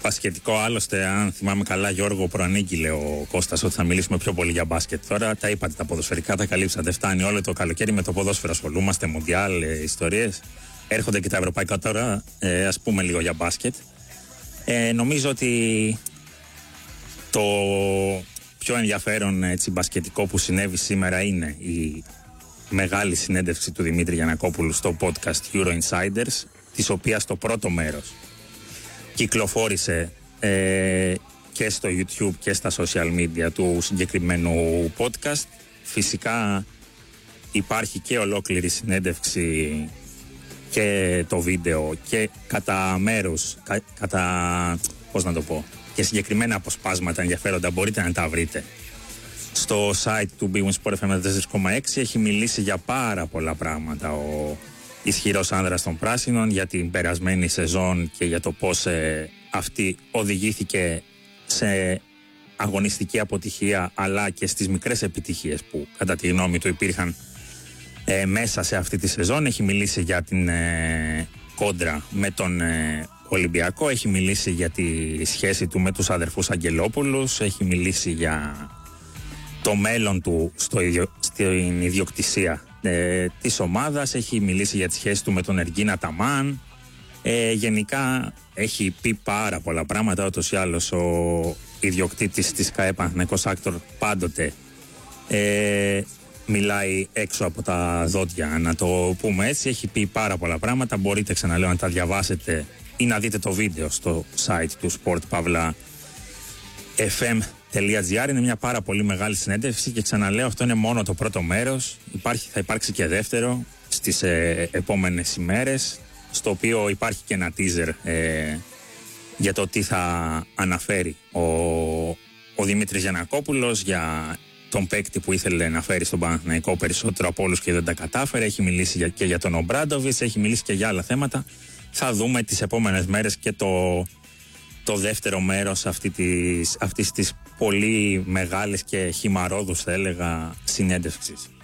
Μπασκετικό, άλλωστε, αν θυμάμαι καλά, Γιώργο, προανήγγειλε ο Κώστας ότι θα μιλήσουμε πιο πολύ για μπάσκετ. Τώρα τα είπατε, τα ποδοσφαιρικά τα καλύψατε. Φτάνει όλο το καλοκαίρι με το ποδόσφαιρο. Ασχολούμαστε, μουντιάλ, ιστορίες. Έρχονται και τα ευρωπαϊκά τώρα. Ας πούμε λίγο για μπάσκετ. Νομίζω ότι το πιο ενδιαφέρον μπασκετικό που συνέβη σήμερα είναι η μεγάλη συνέντευξη του Δημήτρη Γιαννακόπουλου στο podcast Euro Insiders, της οποίας το πρώτο μέρος κυκλοφόρησε και στο YouTube και στα social media του συγκεκριμένου podcast. Φυσικά υπάρχει και ολόκληρη συνέντευξη και το βίντεο και κατά μέρους, πώς να το πω, και συγκεκριμένα αποσπάσματα ενδιαφέροντα μπορείτε να τα βρείτε στο site του Big Win Sport FM 4,6. Έχει μιλήσει για πάρα πολλά πράγματα ο ισχυρός άνδρας των πράσινων, για την περασμένη σεζόν και για το πώς αυτή οδηγήθηκε σε αγωνιστική αποτυχία, αλλά και στις μικρές επιτυχίες που κατά τη γνώμη του υπήρχαν μέσα σε αυτή τη σεζόν. Έχει μιλήσει για την κόντρα με τον Ολυμπιακό, έχει μιλήσει για τη σχέση του με τους αδερφούς Αγγελόπουλους, έχει μιλήσει για το μέλλον του στην ιδιοκτησία της ομάδας, έχει μιλήσει για τη σχέση του με τον Εργίν Αταμάν. Γενικά έχει πει πάρα πολλά πράγματα. Ούτως ή άλλως ο ιδιοκτήτης της ΚΑΕ Παναθηναϊκός Άκτορ πάντοτε μιλάει έξω από τα δόντια, να το πούμε έτσι. Έχει πει πάρα πολλά πράγματα. Μπορείτε, ξαναλέω, να τα διαβάσετε ή να δείτε το βίντεο στο site του sportpavlafm.gr. Είναι μια πάρα πολύ μεγάλη συνέντευξη και ξαναλέω, αυτό είναι μόνο το πρώτο μέρος. Θα υπάρξει και δεύτερο στις επόμενες ημέρες, στο οποίο υπάρχει και ένα teaser για το τι θα αναφέρει ο Δημήτρης Γιαννακόπουλος, για τον παίκτη που ήθελε να φέρει στον Παναθηναϊκό περισσότερο από όλους και δεν τα κατάφερε. Έχει μιλήσει και για τον Ομπράντοβιτς, έχει μιλήσει και για άλλα θέματα. Θα δούμε τις επόμενες μέρες και το δεύτερο μέρος αυτής της πολύ μεγάλης και χυμαρόδους, θα έλεγα, συνέντευξης.